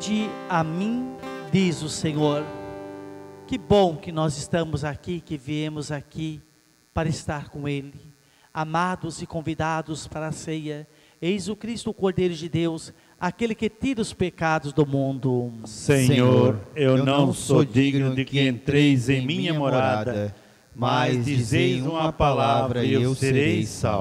Vinde a mim, diz o Senhor. Que bom que nós estamos aqui, que viemos aqui para estar com Ele, amados e convidados para a ceia. Eis o Cristo, o Cordeiro de Deus, aquele que tira os pecados do mundo. Senhor, eu não sou digno de que entreis em minha morada, mas dizeis uma palavra e eu serei salvo.